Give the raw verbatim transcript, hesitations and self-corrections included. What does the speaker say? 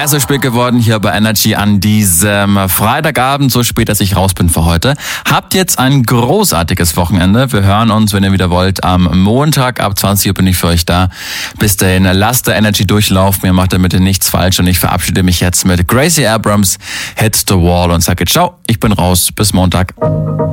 Ja, so spät geworden hier bei Energy an diesem Freitagabend, so spät, dass ich raus bin für heute. Habt jetzt ein großartiges Wochenende. Wir hören uns, wenn ihr wieder wollt, am Montag. Ab zwanzig Uhr bin ich für euch da. Bis dahin, lasst der Energy durchlaufen. Ihr macht damit nichts falsch. Und ich verabschiede mich jetzt mit Gracie Abrams, Hit the Wall und sage ciao. Ich bin raus. Bis Montag.